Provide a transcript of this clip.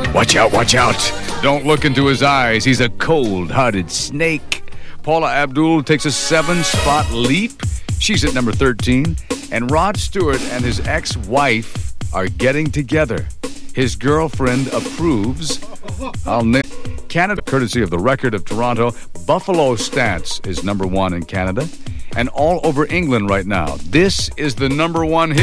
Watch out, watch out. Don't look into his eyes. He's a cold-hearted snake. Paula Abdul takes a 7-spot leap. She's at number 13. And Rod Stewart and his ex-wife are getting together. His girlfriend approves. Canada, courtesy of the Record of Toronto, Buffalo Stance is number 1 in Canada. And all over England right now. This is the number 1 hit.